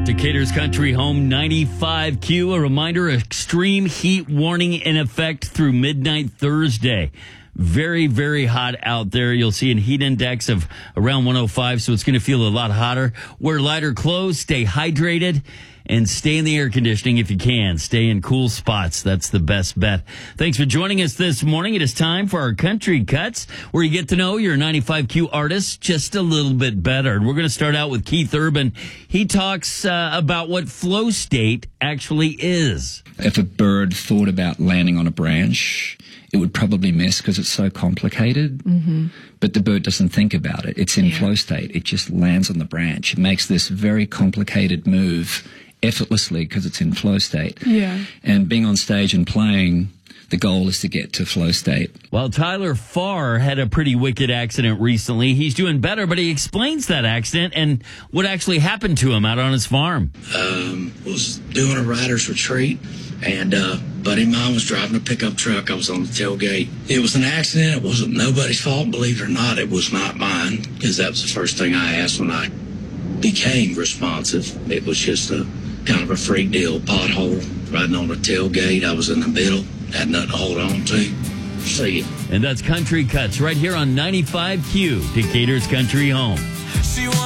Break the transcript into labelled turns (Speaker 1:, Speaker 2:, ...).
Speaker 1: Decatur's Country Home 95Q. A reminder, extreme heat warning in effect through midnight Thursday. Very, very hot out there. You'll see a heat index of around 105, so it's going to feel a lot hotter. Wear lighter clothes, stay hydrated, and stay in the air conditioning if you can. Stay in cool spots. That's the best bet. Thanks for joining us this morning. It is time for our Country Cuts, where you get to know your 95Q artist just a little bit better. And we're going to start out with Keith Urban. He talks about what flow state actually is.
Speaker 2: If a bird thought about landing on a branch, it would probably miss because it's so complicated. Mm-hmm. But the bird doesn't think about it. It's in flow state. It just lands on the branch. It makes this very complicated move effortlessly because it's in flow state.
Speaker 3: Yeah.
Speaker 2: And being on stage and playing, the goal is to get to flow state.
Speaker 1: Well, Tyler Farr had a pretty wicked accident recently. He's doing better, but he explains that accident and what actually happened to him out on his farm.
Speaker 4: Was doing a rider's retreat, and buddy of mine was driving a pickup truck. I was on the tailgate. It was an accident. It wasn't nobody's fault, believe it or not. It was not mine, because that was the first thing I asked when I became responsive. It was just a kind of a freak deal, pothole, riding on the tailgate. I was in the middle, had nothing to hold on to. See you.
Speaker 1: And that's Country Cuts right here on 95Q, Decatur's Country Home.